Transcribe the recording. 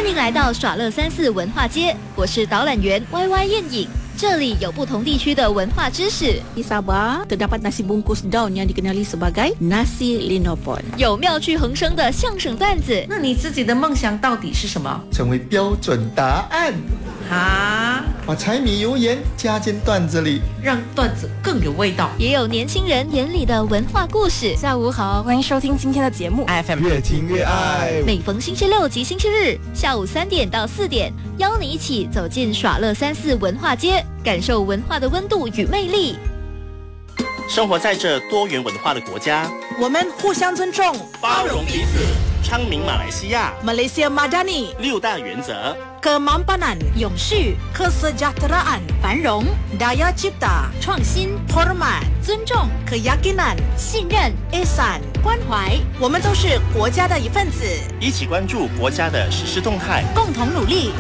迎来到耍乐34文化街，我是导览员 YY 燕影。这里有不同地区的文化知识。 Di Sabah terdapat nasi bungkus daun yang dikenali sebagai nasi linopon。 有妙趣横生的相声段子。 那你自己的梦想到底是什么？ 成为标准答案。 啊！ 把柴米油盐加进段子里， 让段子更有味道。 也有年轻人眼里的文化故事。 下午好，欢迎收听今天的节目 FM 越听越爱。 每逢星期六及星期日下午3点到4点，邀你一起走进耍乐34文化街，感受文化的温度与魅力。 生活在这多元文化的国家， 我们互相尊重， 包容彼此，昌明马来西亚 Malaysia Madani 6大原则 ：kemampanan、 永续、 kesejahteraan、 繁荣、 daya cipta、 创新、 hormat、 尊重、 keyakinan、 信任、 ihsan、 关怀。 我们都是国家的一份子， 一起关注国家的实施动态， 共同努力